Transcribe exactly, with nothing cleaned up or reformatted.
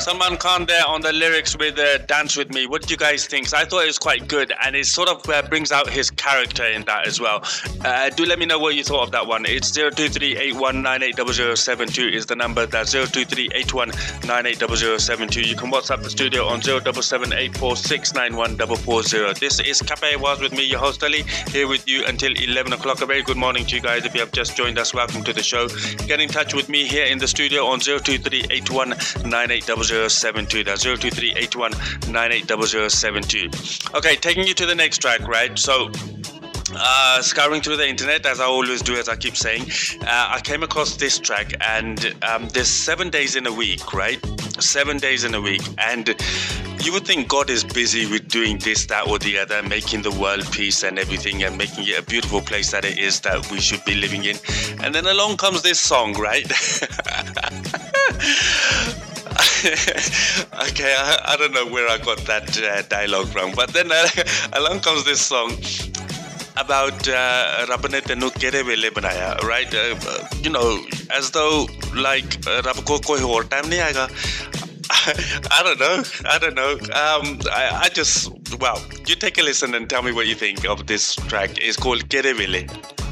Salman Khan there on the lyrics with uh, Dance With Me. What did you guys think? So I thought it was quite good, and it sort of uh, brings out his character in that as well. Uh, do let me know what you thought of that one. It's zero two three eight one nine eight zero zero seven two is the number. That's zero two three eight one nine eight zero zero seven two. You can WhatsApp the studio on zero seven seven eight four six nine one four four zero. This is Cafe Was with me, your host Ali, here with you until eleven o'clock. A very good morning to you guys. If you have just joined us, welcome to the show. Get in touch with me here in the studio on zero two three eight one nine eight zero zero seven two. That's zero two three eight one nine eight zero zero seven two. Okay, taking you to the next track, right? So, uh, scouring through the internet, as I always do, as I keep saying, uh, I came across this track, and um, there's seven days in a week, right? Seven days in a week, and you would think God is busy with doing this, that, or the other, making the world peace and everything, and making it a beautiful place that it is that we should be living in. And then along comes this song, right? Okay, I, I don't know where I got that uh, dialogue from, but then uh, along comes this song about uh, Rab ne tenu kere vele banaya, right? Uh, you know, as though like uh, Rab ko koi aur time nahi aayega. I don't know. I don't know. Um, I, I just, well, you take a listen and tell me what you think of this track. It's called Kere Vele.